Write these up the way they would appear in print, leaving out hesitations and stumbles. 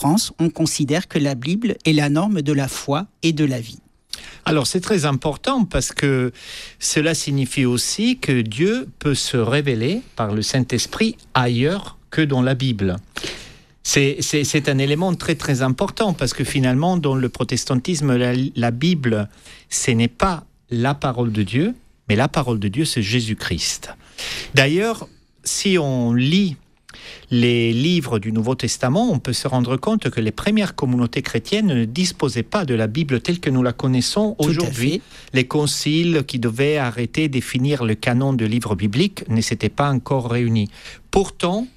France, on considère que la Bible est la norme de la foi et de la vie. Alors c'est très important parce que cela signifie aussi que Dieu peut se révéler par le Saint-Esprit ailleurs que dans la Bible. C'est un élément très très important parce que finalement dans le protestantisme, la Bible, ce n'est pas la parole de Dieu, mais la parole de Dieu c'est Jésus-Christ. D'ailleurs, si on lit les livres du Nouveau Testament, on peut se rendre compte que les premières communautés chrétiennes ne disposaient pas de la Bible telle que nous la connaissons aujourd'hui. Les conciles qui devaient arrêter de définir le canon de livres bibliques ne s'étaient pas encore réunis. Pourtant,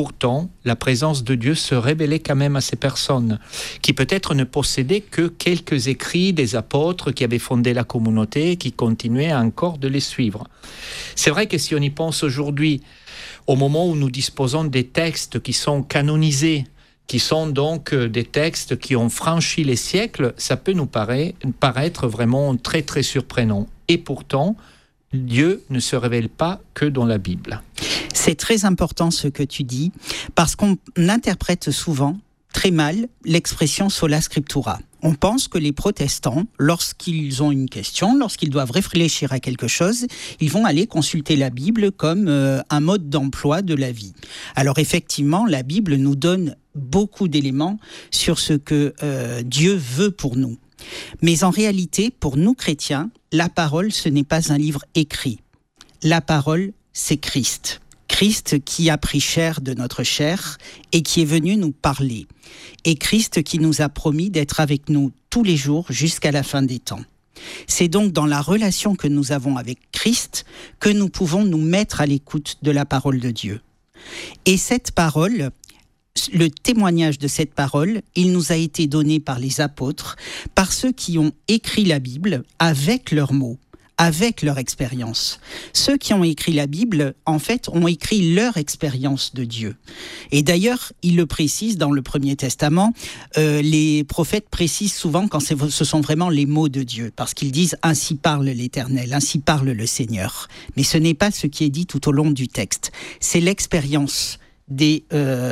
la présence de Dieu se révélait quand même à ces personnes qui peut-être ne possédaient que quelques écrits des apôtres qui avaient fondé la communauté et qui continuaient encore de les suivre. C'est vrai que si on y pense aujourd'hui, au moment où nous disposons des textes qui sont canonisés, qui sont donc des textes qui ont franchi les siècles, ça peut nous paraître vraiment très très surprenant. Et pourtant, Dieu ne se révèle pas que dans la Bible. C'est très important ce que tu dis, parce qu'on interprète souvent très mal l'expression sola scriptura. On pense que les protestants, lorsqu'ils ont une question, lorsqu'ils doivent réfléchir à quelque chose, ils vont aller consulter la Bible comme un mode d'emploi de la vie. Alors effectivement, la Bible nous donne beaucoup d'éléments sur ce que Dieu veut pour nous. Mais en réalité, pour nous chrétiens, la parole, ce n'est pas un livre écrit. La parole, c'est Christ. Christ qui a pris chair de notre chair et qui est venu nous parler. Et Christ qui nous a promis d'être avec nous tous les jours jusqu'à la fin des temps. C'est donc dans la relation que nous avons avec Christ que nous pouvons nous mettre à l'écoute de la parole de Dieu. Et cette parole, le témoignage de cette parole, il nous a été donné par les apôtres, par ceux qui ont écrit la Bible avec leurs mots, avec leur expérience. Ceux qui ont écrit la Bible, en fait, ont écrit leur expérience de Dieu. Et d'ailleurs, il le précise dans le Premier Testament, les prophètes précisent souvent quand ce sont vraiment les mots de Dieu, parce qu'ils disent « Ainsi parle l'Éternel, ainsi parle le Seigneur ». Mais ce n'est pas ce qui est dit tout au long du texte. C'est l'expérience de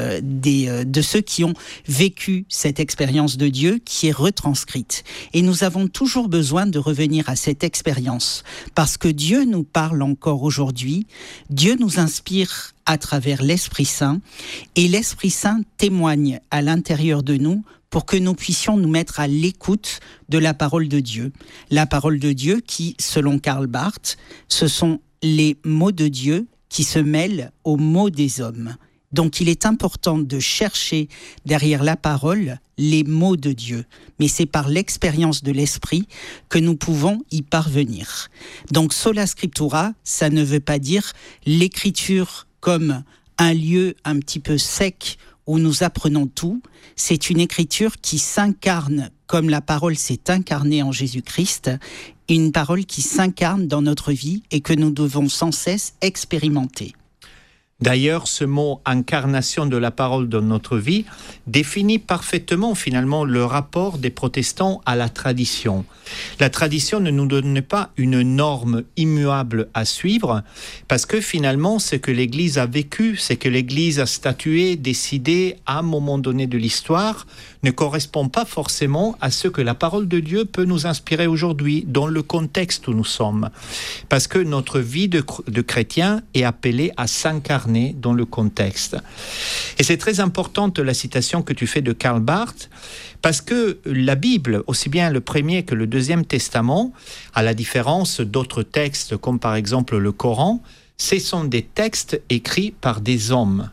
ceux qui ont vécu cette expérience de Dieu qui est retranscrite. Et nous avons toujours besoin de revenir à cette expérience parce que Dieu nous parle encore aujourd'hui, Dieu nous inspire à travers l'Esprit Saint et l'Esprit Saint témoigne à l'intérieur de nous pour que nous puissions nous mettre à l'écoute de la parole de Dieu. La parole de Dieu qui, selon Karl Barth, ce sont les mots de Dieu qui se mêlent aux mots des hommes. Donc il est important de chercher derrière la parole les mots de Dieu. Mais c'est par l'expérience de l'esprit que nous pouvons y parvenir. Donc sola scriptura, ça ne veut pas dire l'écriture comme un lieu un petit peu sec où nous apprenons tout. C'est une écriture qui s'incarne comme la parole s'est incarnée en Jésus-Christ, une parole qui s'incarne dans notre vie et que nous devons sans cesse expérimenter. D'ailleurs, ce mot « incarnation de la parole dans notre vie » définit parfaitement finalement le rapport des protestants à la tradition. La tradition ne nous donne pas une norme immuable à suivre parce que finalement, ce que l'Église a vécu, ce que l'Église a statué, décidé à un moment donné de l'histoire ne correspond pas forcément à ce que la parole de Dieu peut nous inspirer aujourd'hui dans le contexte où nous sommes. Parce que notre vie de chrétien est appelée à s'incarner dans le contexte. Et c'est très importante la citation que tu fais de Karl Barth, parce que la Bible, aussi bien le Premier que le Deuxième Testament, à la différence d'autres textes comme par exemple le Coran, ce sont des textes écrits par des hommes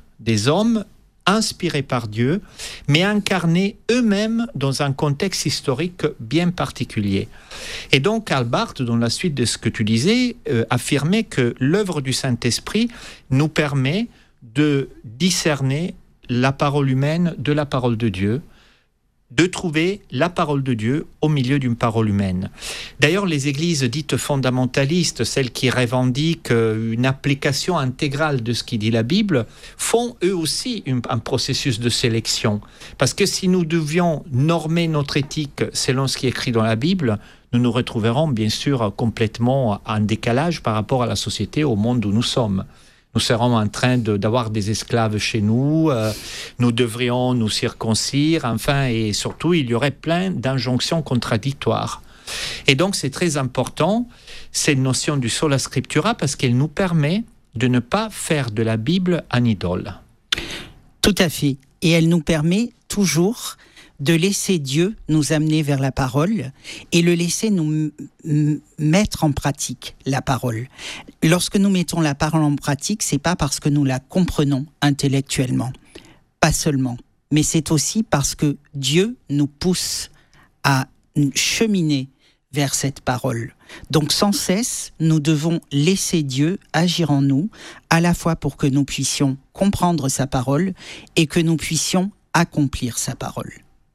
inspirés par Dieu, mais incarnés eux-mêmes dans un contexte historique bien particulier. Et donc, Karl Barth, dans la suite de ce que tu disais, affirmait que l'œuvre du Saint-Esprit nous permet de discerner la parole humaine de la parole de Dieu, de trouver la parole de Dieu au milieu d'une parole humaine. D'ailleurs, les églises dites fondamentalistes, celles qui revendiquent une application intégrale de ce qui dit la Bible, font eux aussi un processus de sélection. Parce que si nous devions normer notre éthique selon ce qui est écrit dans la Bible, nous nous retrouverons bien sûr complètement en décalage par rapport à la société, au monde où nous sommes. nous serons en train d'avoir des esclaves chez nous, nous devrions nous circoncire, enfin, et surtout, il y aurait plein d'injonctions contradictoires. Et donc, c'est très important, cette notion du sola scriptura, parce qu'elle nous permet de ne pas faire de la Bible un idole. Tout à fait. Et elle nous permet toujours de laisser Dieu nous amener vers la parole et le laisser nous mettre en pratique la parole. Lorsque nous mettons la parole en pratique, c'est pas parce que nous la comprenons intellectuellement, pas seulement, mais c'est aussi parce que Dieu nous pousse à cheminer vers cette parole. Donc sans cesse, nous devons laisser Dieu agir en nous, à la fois pour que nous puissions comprendre sa parole et que nous puissions accomplir sa parole.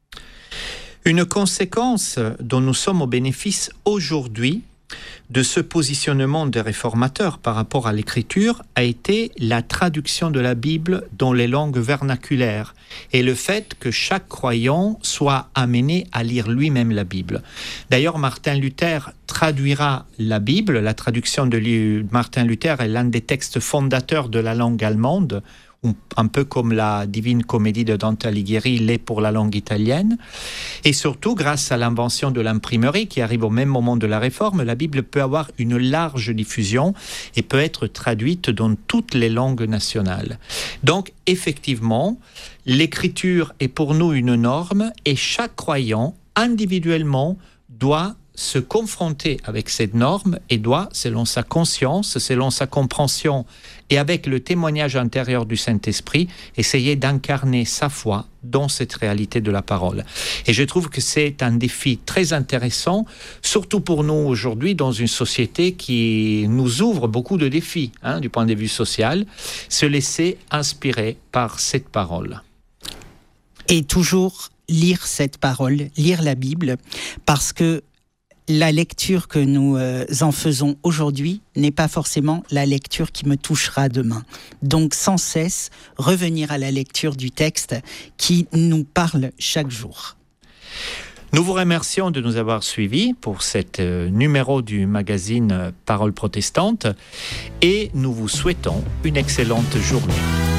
Une conséquence dont nous sommes au bénéfice aujourd'hui de ce positionnement des réformateurs par rapport à l'écriture a été la traduction de la Bible dans les langues vernaculaires et le fait que chaque croyant soit amené à lire lui-même la Bible. D'ailleurs, Martin Luther traduira la Bible. La traduction de Martin Luther est l'un des textes fondateurs de la langue allemande, un peu comme la Divine Comédie de Dante Alighieri l'est pour la langue italienne. Et surtout, grâce à l'invention de l'imprimerie qui arrive au même moment de la Réforme, la Bible peut avoir une large diffusion et peut être traduite dans toutes les langues nationales. Donc, effectivement, l'écriture est pour nous une norme et chaque croyant, individuellement, doit se confronter avec cette norme et doit, selon sa conscience, selon sa compréhension et avec le témoignage intérieur du Saint-Esprit, essayer d'incarner sa foi dans cette réalité de la parole. Et je trouve que c'est un défi très intéressant, surtout pour nous aujourd'hui, dans une société qui nous ouvre beaucoup de défis, du point de vue social, se laisser inspirer par cette parole. Et toujours lire cette parole, lire la Bible, parce que la lecture que nous en faisons aujourd'hui n'est pas forcément la lecture qui me touchera demain. Donc sans cesse, revenir à la lecture du texte qui nous parle chaque jour. Nous vous remercions de nous avoir suivis pour cet numéro du magazine Parole protestante et nous vous souhaitons une excellente journée.